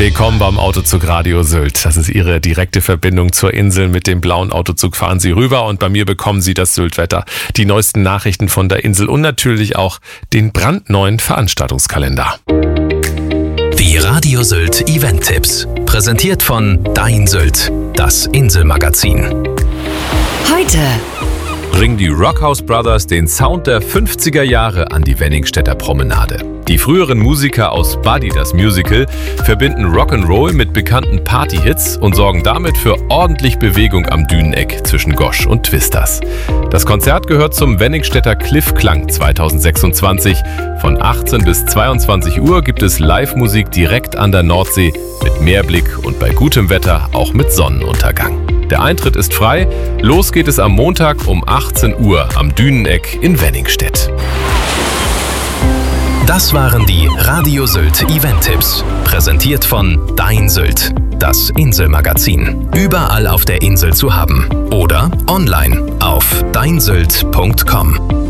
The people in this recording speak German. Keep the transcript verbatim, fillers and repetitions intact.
Willkommen beim Autozug Radio Sylt. Das ist Ihre direkte Verbindung zur Insel. Mit dem blauen Autozug fahren Sie rüber und bei mir bekommen Sie das Syltwetter, die neuesten Nachrichten von der Insel und natürlich auch den brandneuen Veranstaltungskalender. Die Radio Sylt Event-Tipps. Präsentiert von Dein Sylt, das Inselmagazin. Heute bringen die Rockhouse Brothers den Sound der fünfziger Jahre an die Wenningstedter Promenade. Die früheren Musiker aus Buddy, das Musical, verbinden Rock'n'Roll mit bekannten Partyhits und sorgen damit für ordentlich Bewegung am Düneneck zwischen Gosch und Twisters. Das Konzert gehört zum Wenningstedter Cliff-Klang zweitausendsechsundzwanzig. Von achtzehn bis zweiundzwanzig Uhr gibt es Live-Musik direkt an der Nordsee mit Meerblick und bei gutem Wetter auch mit Sonnenuntergang. Der Eintritt ist frei. Los geht es am Montag um achtzehn Uhr am Düneneck in Wenningstedt. Das waren die Radio Sylt Event-Tipps. Präsentiert von Dein Sylt, das Inselmagazin. Überall auf der Insel zu haben. Oder online auf dein sylt punkt com.